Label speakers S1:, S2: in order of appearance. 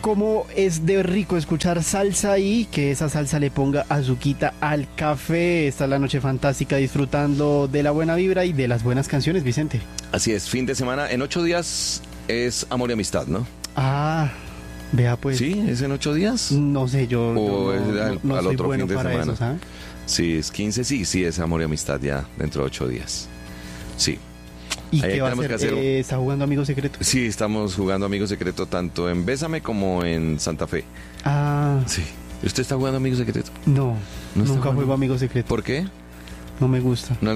S1: cómo es de rico escuchar salsa y que esa salsa le ponga azuquita al café. Esta es la noche fantástica disfrutando de la buena vibra y de las buenas canciones, Vicente.
S2: Así es, fin de semana. En 8 días es Amor y Amistad, ¿no?
S1: Ah, vea pues.
S2: ¿Sí? ¿Es en 8 días?
S1: No sé, yo
S2: ¿O
S1: no,
S2: es
S1: no
S2: al
S1: soy
S2: otro
S1: bueno
S2: fin de
S1: para
S2: semana?
S1: eso, ¿sabes?
S2: Sí, es 15, sí, es Amor y Amistad ya dentro de 8 días. Sí.
S1: ¿Y
S2: Ahí
S1: qué va a
S2: tenemos que
S1: hacer?
S2: hacer-
S1: ¿Está jugando Amigo Secreto?
S2: Sí, estamos jugando Amigo Secreto tanto en Bésame como en Santa Fe.
S1: Ah,
S2: Sí. ¿Usted está jugando Amigo Secreto?
S1: no,
S2: ¿No está
S1: nunca
S2: jugando?
S1: juego Amigo Secreto.
S2: ¿Por qué?
S1: No me gusta.
S2: ¿No